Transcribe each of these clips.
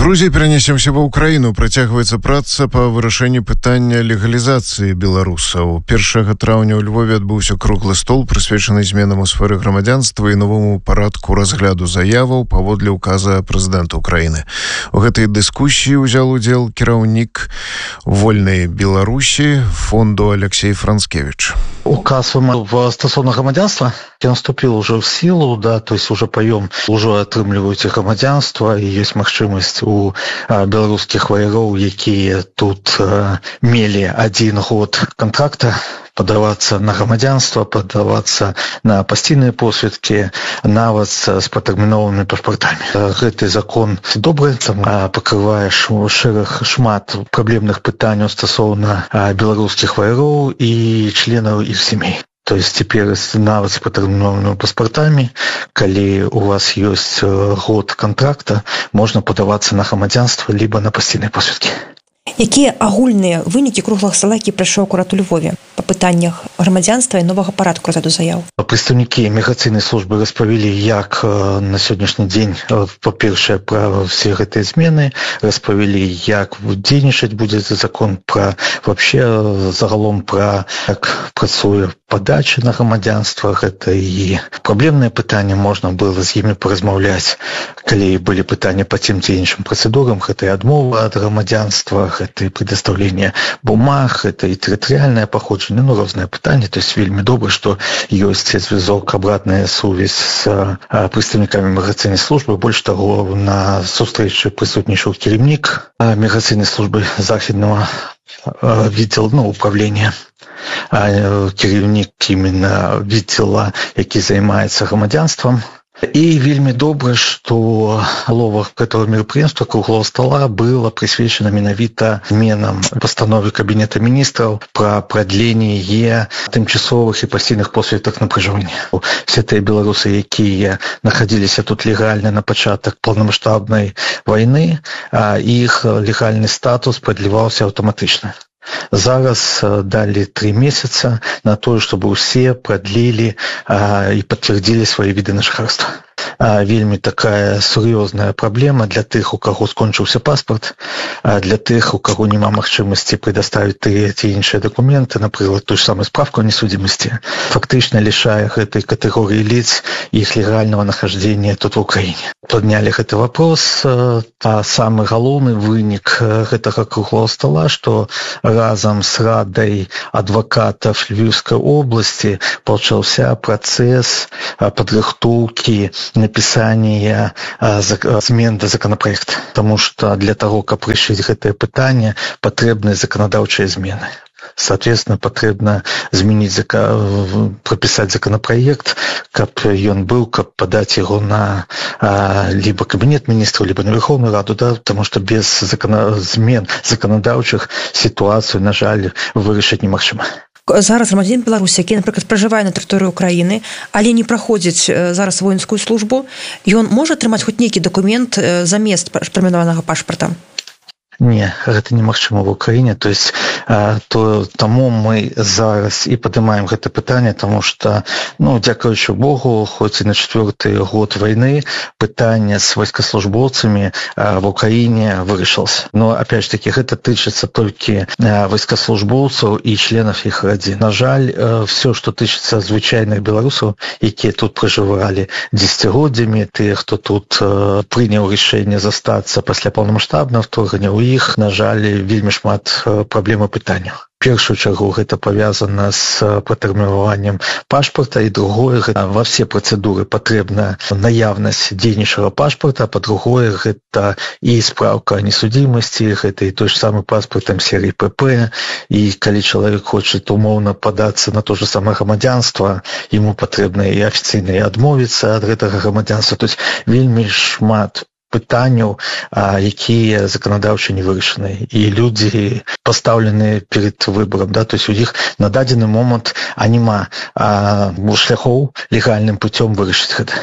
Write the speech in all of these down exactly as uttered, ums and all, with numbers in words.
Грузии перенесемся в Украину. Працягваецца праца па вырашэнні пытання легалізацыі беларусаў. першага траўня ў Львове адбыўся круглы стол, прысвечаны зменам у сферы грамадзянства і новаму парадку разгляду заяваў паводле указа прэзідэнта Украіны. У гэтай дыскусіі ўзял удзел кіраўнік Вольнай Беларусі фонду Алексей Францкевич. Указ в стосовно громадянства, он вступил уже в силу, да, то есть уже поем, уже атрымліваюць громадянство, и есть магчымасць у а, беларускіх ваяроў, якія тут а, мелі один год контракта, подаваться на громадянство, подаваться на пастійныя посведкі, нават з патэрміновымі пашпартамі. Гэты закон добры, там пакрывае шэраг шмат праблемных пытанняў стасоўна беларускіх ваяроў і членаў іх сямей. То есть теперь нават з патэрміновымі паспартамі, калі у вас ёсць год контракта, можна падавацца на грамадзянства либо на пастійныя посведкі. Якія агульныя вынікі круглага стола, які прайшоў акурат у Львове па пытаннях грамадзянства і новага парадку разгляду заяў? Прадстаўнікі міграцыйнай службы распавялі, як на сённяшні дзень, па-першае, пра все гэтыя змены, распавялі, як дзейнічаць будзе закон, пра вообще загалом пра як працуе падача на грамадзянства. Гэта і праблемнае пытанне, можна было з імі паразмаўляць, калі былі пытанні па тым ці іншым працэдурам, гэта і адмова ад грамадзянства, это и предоставление бумаг, это и территориальное походжение, ну, разные пытания. То есть вельмі добра, что есть зв'язок, обратная сувязь с представниками міграцыйнай службы. Больше того, на сустрэчы присутнічаў кіраўнік міграцыйнай службы західного віддзела, ну, управления, кіраўнік именно віддзела, які займаецца грамадзянствам. И вельмі добра, что лова этого мероприятия круглого стола было присвечено менавіта зменам постанове Кабинета министров про продление тымчасовых и пастійных посведак на проживание. Все те белорусы, якія находились тут легально на початок полномасштабной войны, их легальный статус продлевался автоматично. Зараз дали три месяца на то, чтобы все продлили а, и подтвердили свои виды на жыхарства. А, вельмі такая сур'ёзная праблема для тых, у каго скончыўся паспорт, а для тых, у каго няма магчымасці предоставить тыя ці іншыя документы, напрыклад, ту ж самую справку о несудимости, фактычна лишая гэтай катэгорыі лиц их легального нахождения тут в Украине. Подняли гэты вопрос, а самый галоўны вынік гэтага круглого стола, что разом с Радой адвокатов Львівской области начался процесс подрыхтоўки написания змен до законопроекта. Потому что для того, как решить гэтае пытанне, потребны законодаўчыя змены. Соответственно, потребно изменить, прописать законопроект, как он был, как подать его на а, либо Кабинет министров, либо на Верховную Раду, да, потому что без закон... змен законодаўчых ситуацию, на жаль, вырашыць немагчыма. Зараз грамадзянін Беларусі, які, напрыклад, пражывае на тэрыторыі Украіны, але не праходзіць зараз воінскую службу, ён можа атрымаць хоць нейкі дакумент замест прамінаванага пашпарта? Не, гэта немагчыма в Украине. То есть а, то таму мы зараз і падымаем гэта пытанне, тому что, ну, дзякуючы Богу, хоць і на четвёрты год войны пытанне с войскослужбовцами а, в Украине вырашылось. Но опять же таки гэта тычыцца толькі а, войскослужбовцаў і членов іх радзін. На жаль, а, все, что тычыцца звычайных беларусаў, якія тут пражывалі дзесяцігоддзямі, тыя, хто тут а, прыняў рашэнне застацца пасля паўнамасштабнага вторгнення, у іх, на жаль, вельмі шмат праблем і пытанняў. В першую чаргу гэта повязано с патэрмінаваннем пашпарта, и другое, во все процедуры потребна наявность дзейнічага пашпарта, а по-другое, гэта и справка о несудимости, гэта и той же самый паспорт серии ПП, и калі человек хочет умовно податься на то же самое грамадзянство, ему потребно и официально и адмовиться от гэтага грамадзянства. То есть вельмі шмат пытанняў, якія заканадаўча не вырашаны, і людзі пастаўлены перед выбором, да, то есть у іх на дадзены момант няма шляхоў легальным путём вырашыць гэта.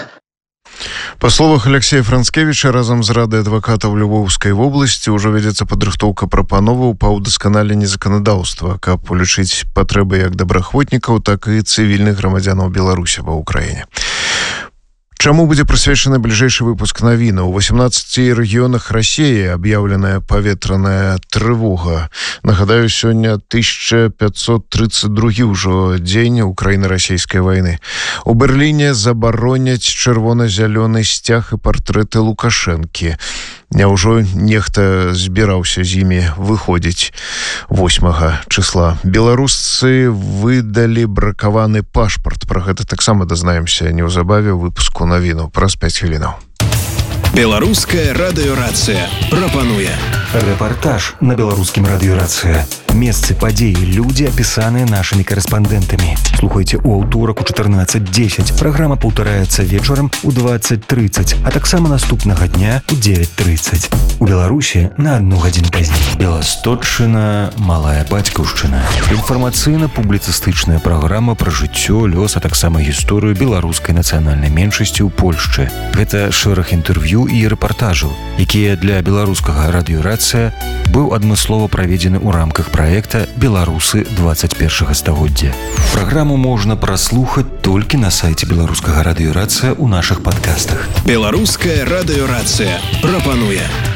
Па словах Алексея Францкевича, разам з Радай адвакатаў Львоўскай вобласці ўжо вядзецца падрыхтоўка прапановаў па ўдасканаленні заканадаўства, каб улічыць патрэбы як добраахвотнікаў, так і цывільных грамадзянаў Беларусі ва Ўкраіне. Чаму будзе прысвечаны бліжэйшы выпуск навіна? У восемнадцати рэгіёнах Расіі аб'яўленая паветраная трывога. Нагадаю, сёння тысяча пятьсот тридцать другі ўжо дзень украіна-расійскай вайны. У Берліне забароняць чырвона-зялёны сцяг і партрэты Лукашэнкі. Няўжо нехта збіраўся з імі выходзіць восьмага числа. Беларусцы выдалі бракаваны пашпарт. Пра гэта таксама дазнаемся неўзабаве ў выпуску навіну праз пяць хвілінаў. Беларуская радыёрацыя прапануе рэпартаж на беларускім радыёрацыя. Месцы падзеі, людзі, апісаныя нашымі корэспандэнтамі. Слухайце ў аўторак у чатырнаццаць дзесяць. Праграма паўтараецца вечарам у двадцать тридцать, а таксама наступнага дня у девять тридцать. У Беларусі на одну гадзіну пазней. Беластотчына, малая бацькаўшчына. Інфармацыйна-публіцыстычная праграма пра жыццё, лёс, а таксама гісторыю беларускай нацыянальнай меншасці ў Польшчы. Гэта шэраг інтэрв'ю і рэпартажаў, якія для беларускага радыёрацыя быў адмыслова праведзены ў рамках праекта «Беларусы двадцать першага стагоддзя». Праграму можна праслухаць толькі на сайце беларускага радыёрацыя ў нашых падкастах. Беларуская радыёрацыя прапануе